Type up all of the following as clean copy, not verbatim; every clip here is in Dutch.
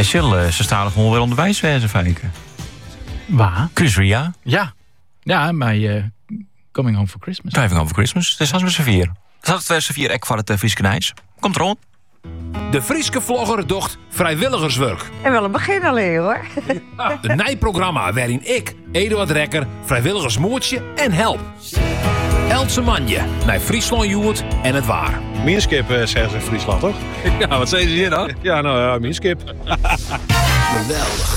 Hij zal ze staan gewoon wel onderwijs wezen, Fijken. Waar? Chris Ria. Ja, maar Coming Home for Christmas. Driving Home for Christmas. Dat is als we servieren. Dat is het servieren ek van het Frieske Nijs. Komt rond. De Frieske vlogger docht vrijwilligerswerk. En wel een begin alleen, hoor. De nijprogramma waarin ik, Eduard Rekker, vrijwilligersmoertje en help. Eldse manje, naar Friesland Joert en het waar. Mierskip zeggen ze in Friesland, toch? Ja, wat zeggen ze hier dan? Ja, nou ja, mierskip. Geweldig.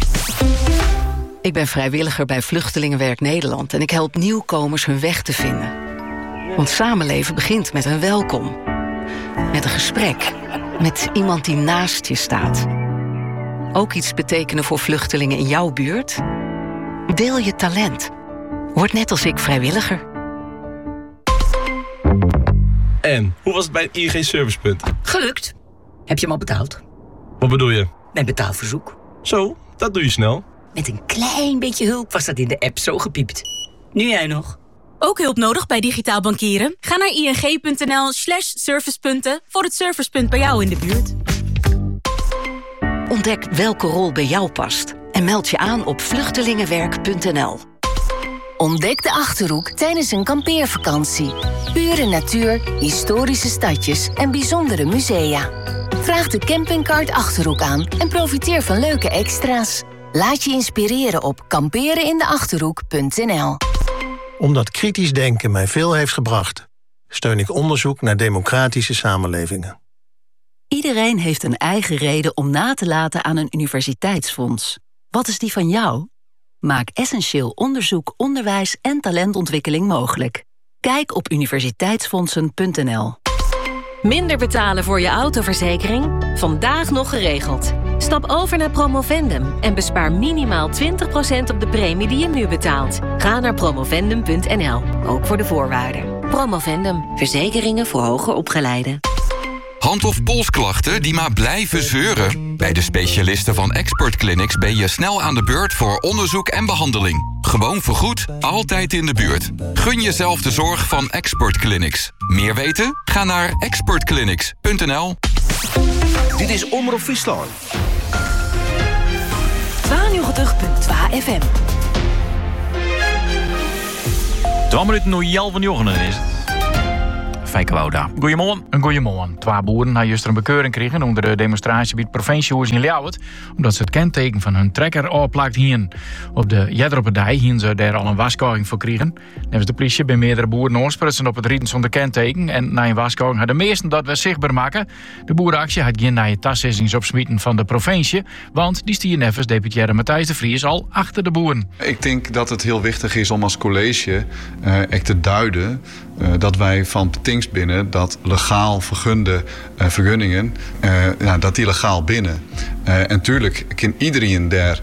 Ik ben vrijwilliger bij Vluchtelingenwerk Nederland en ik help nieuwkomers hun weg te vinden. Want samenleven begint met een welkom. Met een gesprek. Met iemand die naast je staat. Ook iets betekenen voor vluchtelingen in jouw buurt? Deel je talent. Word net als ik vrijwilliger. En, hoe was het bij het ING Servicepunt? Gelukt. Heb je hem al betaald? Wat bedoel je? Mijn betaalverzoek. Zo, dat doe je snel. Met een klein beetje hulp was dat in de app zo gepiept. Nu jij nog. Ook hulp nodig bij digitaal bankieren? Ga naar ing.nl/servicepunten voor het servicepunt bij jou in de buurt. Ontdek welke rol bij jou past. En meld je aan op vluchtelingenwerk.nl. Ontdek de Achterhoek tijdens een kampeervakantie. Pure natuur, historische stadjes en bijzondere musea. Vraag de campingkaart Achterhoek aan en profiteer van leuke extra's. Laat je inspireren op kamperenindeachterhoek.nl. Omdat kritisch denken mij veel heeft gebracht, steun ik onderzoek naar democratische samenlevingen. Iedereen heeft een eigen reden om na te laten aan een universiteitsfonds. Wat is die van jou? Maak essentieel onderzoek, onderwijs en talentontwikkeling mogelijk. Kijk op universiteitsfondsen.nl. Minder betalen voor je autoverzekering? Vandaag nog geregeld. Stap over naar Promovendum en bespaar minimaal 20% op de premie die je nu betaalt. Ga naar promovendum.nl, ook voor de voorwaarden. Promovendum, verzekeringen voor hoger opgeleiden. Hand- of polsklachten die maar blijven zeuren? Bij de specialisten van Expert Clinics ben je snel aan de beurt voor onderzoek en behandeling. Gewoon vergoed, altijd in de buurt. Gun jezelf de zorg van Expert Clinics. Meer weten? Ga naar expertclinics.nl. Dit is Omroep Friesland. 92.2 FM. 2 minuten nog Jel van Jochenen is het. Fijke Wouda. Goedemorgen. Een goeiemorgen. 2 boeren hebben juist een bekeuring kregen onder de demonstratie bij het provinciehuis in Ljouwert, omdat ze het kenteken van hun trekker opplakt hien. Op de Jedropedij hien ze daar al een waskoging voor kregen. Nevens de politie bij meerdere boeren oorsprutsen op het rieten zonder kenteken en na een waskoging hadden de meesten dat we zichtbaar maken. De boerenactie had geen naar je tassissings opsmieten van de provincie, want die stier nevens deputaire Matthijs de Vries al achter de boeren. Ik denk dat het heel wichtig is om als college echt te duiden dat wij van binnen dat legaal vergunde vergunningen, dat die legaal binnen. En tuurlijk kan iedereen daar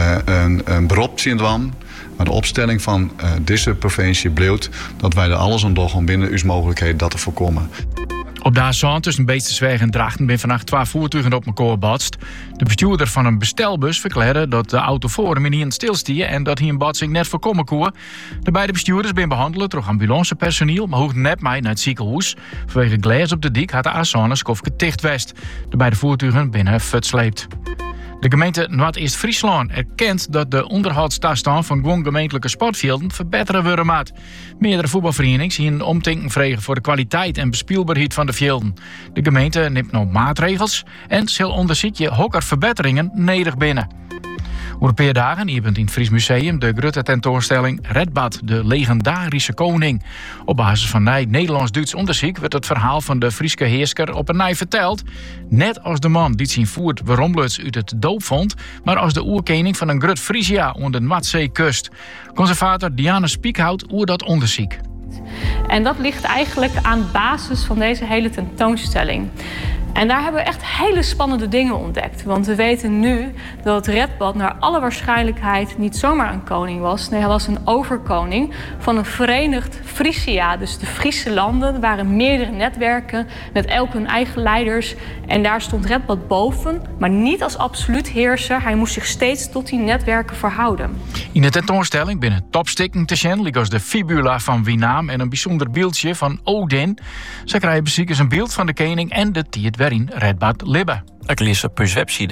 een beroep zien doen. Maar de opstelling van deze provincie bleef dat wij er alles aan doen om binnen uw mogelijkheden dat te voorkomen. Op de A1 tussen Beestersweg en Drachten ben vannacht 2 voertuigen op elkaar gebotst. De bestuurder van een bestelbus verklaarde dat de auto voor hem in stilstier en dat hij een botsing net voorkomen kon. De beide bestuurders zijn behandeld door ambulancepersoneel, maar hoefden net mee naar het ziekenhuis. Vanwege glas op de dik had de A1 een skofje dicht west. De beide voertuigen binnen versleept. De gemeente Noord-East-Friesland erkent dat de onderhoudstoestand van gewoon gemeentelijke sportvelden verbeteren worden moet. Meerdere voetbalverenigingen zien omdenken vregen voor de kwaliteit en bespielbaarheid van de velden. De gemeente neemt nog maatregels en zal onderzoeken welke verbeteringen nodig binnen. Over een paar dagen opent in het Fries Museum de grote tentoonstelling Redbad, de legendarische koning. Op basis van Nederlands-Duits onderzoek werd het verhaal van de Frieske heersker op een nij verteld. Net als de man die zijn voert Weromluts uit het doop vond, maar als de oerkoning van een groot Friesia onder de Noordzeekust. Conservator Diana Spiekhout oer dat onderzoek. En dat ligt eigenlijk aan de basis van deze hele tentoonstelling. En daar hebben we echt hele spannende dingen ontdekt. Want we weten nu dat Redbad naar alle waarschijnlijkheid niet zomaar een koning was. Nee, hij was een overkoning van een verenigd Friesia. Dus de Friese landen. Er waren meerdere netwerken met elk hun eigen leiders. En daar stond Redbad boven, maar niet als absoluut heerser. Hij moest zich steeds tot die netwerken verhouden. In de tentoonstelling binnen topstikken te zien, ligt als de fibula van Winaam en een bijzonder beeldje van Odin. Ze krijgen bezoekers een beeld van de koning en de tiert waarin Redbad libben. Ik lees op uw website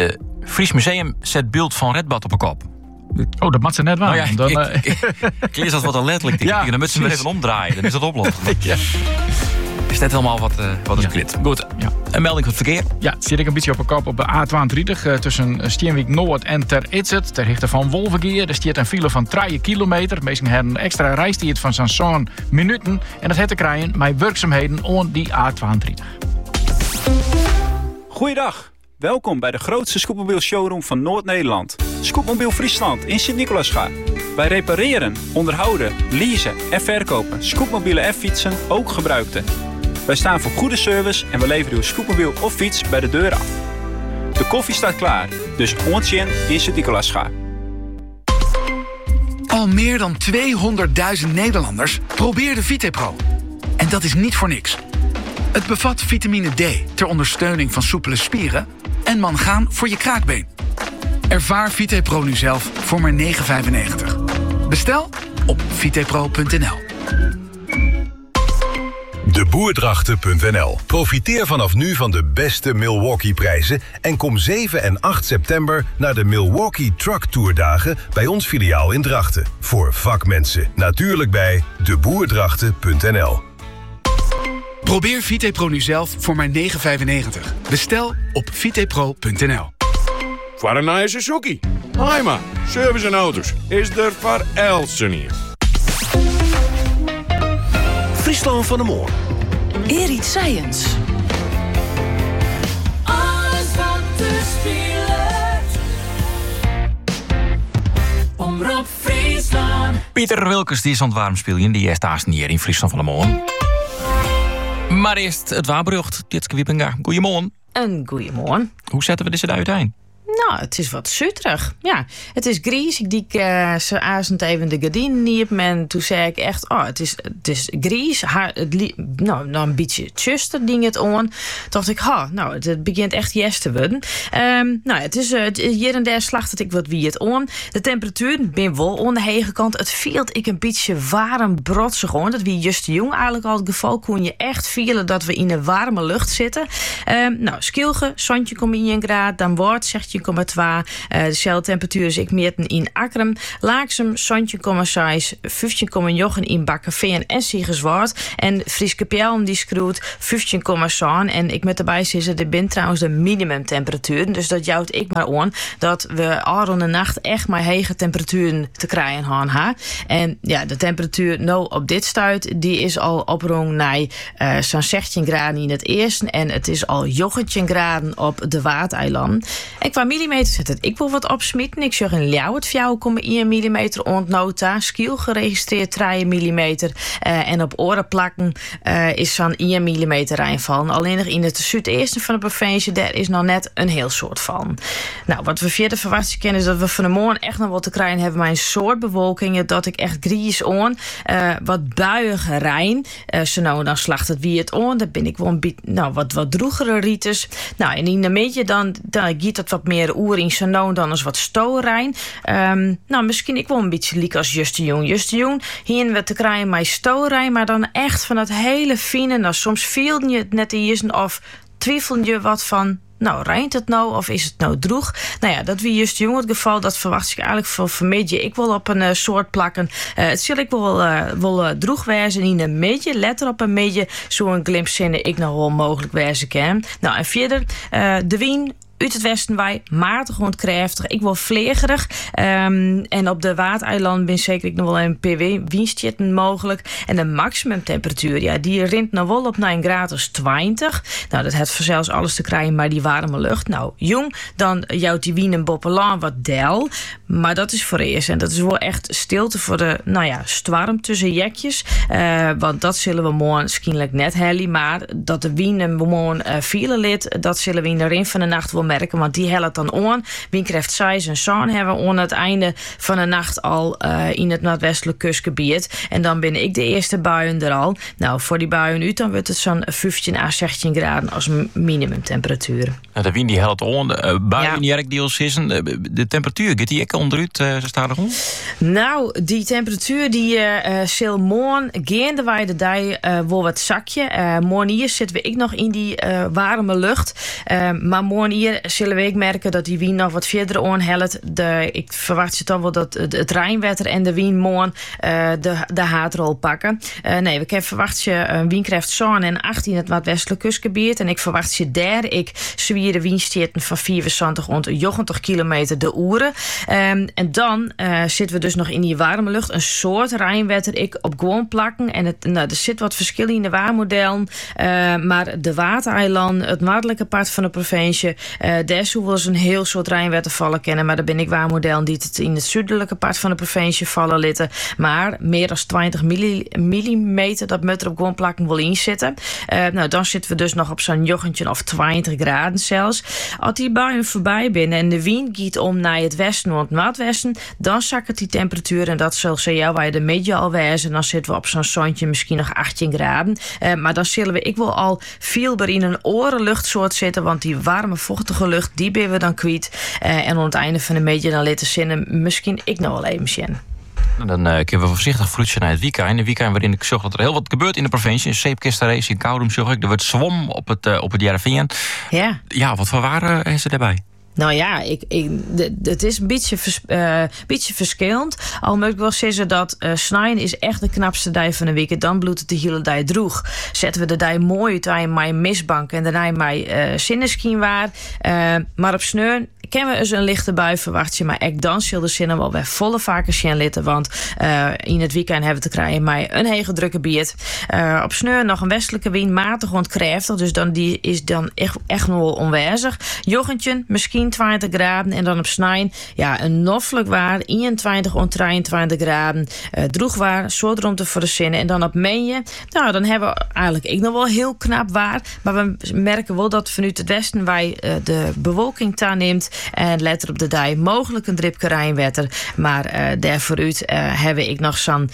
Fries Museum zet beeld van Redbad op een kop. Oh, dat mag ze net wel. Nou ja, dan, ik lees dat wat al letterlijk. Ja, dan moeten ze weer even omdraaien. Dan is dat oplossen. Ja. Is net helemaal wat is klit. Goed, een melding van het verkeer. Ja, zit ik een beetje op een kop op de A32 tussen Steenwijk Noord en Ter Itzet. Ter hichte van Wolvergeer. Er staat een file van 3 kilometer. Meestal hebben een extra reistijd van zo'n minuten. En dat heeft te krijgen met werkzaamheden op die A32. Goeiedag. Welkom bij de grootste scootmobiel showroom van Noord-Nederland. Scootmobiel Friesland in Sint-Nicolasga. Wij repareren, onderhouden, leasen en verkopen scootmobielen en fietsen, ook gebruikte. Wij staan voor goede service en we leveren uw scootmobiel of fiets bij de deur af. De koffie staat klaar, dus ontje in Sint-Nicolasga. Al meer dan 200.000 Nederlanders proberen VitePro. En dat is niet voor niks. Het bevat vitamine D ter ondersteuning van soepele spieren en mangaan voor je kraakbeen. Ervaar VitePro nu zelf voor maar €9,95. Bestel op vitepro.nl. Deboerdrachten.nl. Profiteer vanaf nu van de beste Milwaukee-prijzen en kom 7 en 8 september naar de Milwaukee Truck Tourdagen bij ons filiaal in Drachten. Voor vakmensen. Natuurlijk bij deboerdrachten.nl. Probeer VitePro nu zelf voor maar €9,95. Bestel op vitepro.nl. Voor een nieuwe Suzuki. Haima, service en auto's is er voor Elsen hier. Friesland van de Moor. Erit Science. Alles wat te spelen. Omroep Friesland. Pieter Wilkes, die is aan het warm spelen. Die is daar hier in Friesland van de Moor. Maar eerst het Waarbrugd. Dit Kwiepenga. Goedemorgen. Een goeiemorgen. Hoe zetten we dit uit een? Nou, het is wat zutterig. Ja, het is gries. Ik dik zo avond even de gardinen niet op. En toen zei ik echt, het is gries. Nou, een beetje tjuster ding het on. Toen dacht ik, het begint echt yes te worden. Nou, het is hier en daar slacht het ik wat wie het on. De temperatuur ben wel aan de hege kant. Het veelt ik een beetje warm brodsig on. Dat wie just jong eigenlijk al het geval kon je echt voelen dat we in een warme lucht zitten. Nou, Skilge, zonnetje komt in 1 graad. Dan wordt, zegt je 15,2. Dezelfde temperatuur is ik meten in Akkerum. Laaksum, zonnetje 6. 15,9 in Bakkerveen en Siegerswaard. En Frieske Pjelm die schroeit 15,7. En ik met erbij zitten, er bent trouwens de minimumtemperatuur. Dus dat jouwt ik maar aan dat we al de nacht echt maar hege temperaturen te krijgen gaan. En ja, de temperatuur nou op dit stuit, die is al oprong naar zo'n 16 graden in het eerste. En het is al 19 graden op de Waardeiland. En qua millimeter zet het ik wil wat opsmieten. Ik zeg in Ljouwert 4,1 millimeter ontnota. Skiel geregistreerd 3 millimeter. En op oren plakken is zo'n 1 millimeter reinvallen. Alleen nog in het zuidesten van de provincie, daar is nog net een heel soort van. Nou, wat we verder verwachten kennen is dat we van de morgen echt nog wat te krijgen hebben. Maar een soort bewolkingen dat ik echt gries on. Wat buiige rein. Zo nou, dan slacht het wie het on. Dan ben ik wel een wat droegere rieters. Nou, en in de middag dan giet het wat meer oer in zo nou dan eens wat stoorijn. Nou, misschien ik wel een beetje liek als Just de Jong. Hier we te krijgen met stoorijn, maar dan echt van het hele fine. Nou, soms viel je het net eerst of twijfel je wat van. Nou, rijnt het nou of is het nou droeg? Nou ja, dat wie Just Jong het geval, dat verwacht ik eigenlijk voor medje. Ik wil op een soort plakken. Het zal ik wel droeg wijzen in een medje. Letter op een medje. Zo'n glimp zinnen ik nog wel mogelijk wijzen kan. Nou, en verder, de wien. Uit het westen wij matig ontkräftig. Ik wil vlegerig. En op de Waardeiland ben zeker ik nog wel een PW winstjetten mogelijk. En de maximumtemperatuur, ja, die rint nog wel op 9 graden 20. Nou, dat heeft zelfs alles te krijgen maar die warme lucht. Nou, jong, dan jouwt die wien en boppelaan wat del. Maar dat is voor eerst. En dat is wel echt stilte voor de, storm tussen jekjes. Want dat zullen we morgen misschien net helly. Maar dat de wien en morgen vielen lid, dat zullen we in de rin van de nacht wel merken, want die helpt dan aan. Wie krijgt size en zon hebben we aan het einde van de nacht al in het noordwestelijk kustgebied. En dan ben ik de eerste buien er al. Nou, voor die buien uit, dan wordt het zo'n 15 à 16 graden als minimumtemperatuur. Nou, de wind die helpt aan. Buien die erg deels is. De temperatuur, gaat die ook onderuit? Staat er rond? Nou, die temperatuur die zal morgen geende wij de dag wel wat zakje. Morgen hier zitten we ik nog in die warme lucht. Maar morgen hier weekende zullen we ook merken dat die wien nog wat verder aanhelpt. Ik verwacht je toch wel dat het Rijnwetter en de wien morgen de haatrol pakken. Nee, ik heb verwacht je wienkräft 7 en 8 in het noordwestelijk kustgebied. En ik verwacht je daar zwieren wienstierten van 74 rond 80 kilometer de uren. En dan zitten we dus nog in die warme lucht. Een soort Rijnwetter ik op gewoon plakken. En er zit wat verschil in de waarmodellen. Maar de Watereilanden, het noordelijke part van de provincie, daar zou wel eens een heel soort Rijnwetter vallen kennen. Maar daar ben ik waarmodellen die het in het zuidelijke part van de provincie vallen litten. Maar meer dan 20 millimeter, dat moet er op gewoon plakken wel in zitten. Dan zitten we dus nog op zo'n jochentje of 20 graden zelfs. Als die buien voorbij binnen en de wind gaat om naar het westen of het noordwesten, dan zakken die temperatuur en dat zal ze jou bij de media al wijzen. Dan zitten we op zo'n zonnetje misschien nog 18 graden. Maar dan zullen we ik wil al veel in een orenluchtsoort zitten, want die warme vochtige lucht die ben we dan kwijt. En aan het einde van de media dan laten zinnen misschien ik nog wel even zien. Dan kunnen we voorzichtig vloetsen naar het weekend. Een weekend waarin ik zorg dat er heel wat gebeurt in de provincie. Een zeepkistenrace in Koudum zorg ik. Er wordt zwom op het Jereveen. Ja. Ja, wat voor waren is er daarbij? Nou ja, het is een beetje verschillend. Al moet ik wel zeggen dat snijden is echt de knapste dag van de week. Dan bloedt het de hele dag droeg. Zetten we de dag mooi uit met een mistbank en daarna met zinneschien waar. Maar op sneeuw kennen we eens een lichte bui verwacht je. Maar ook dan zullen de zinnen wel weer volle vaker zien litten. Want in het weekend hebben we te krijgen met een hele drukke biert. Op sneeuw nog een westelijke wind, matig ontkreftig. Dus die is dan echt nog wel onwijzig. Jochentje, misschien 20 graden. En dan op snijn, ja, een noffelijk waar. 21 of 23 graden. Droeg waar, soort romte voor de zinnen. En dan op Menje, nou, dan hebben we eigenlijk nog wel heel knap waar. Maar we merken wel dat vanuit het westen wij de bewolking neemt. En letter op de dag mogelijk een dripke Rijnwetter. Maar daarvooruit hebben ik nog zo'n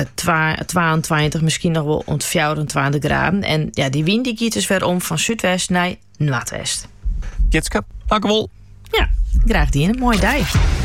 22, misschien nog wel 24 graden. En ja, die wind die gaat dus weer om van zuidwest naar noordwest. Jitske, dank u wel. Ja, graag die. Een mooie dag.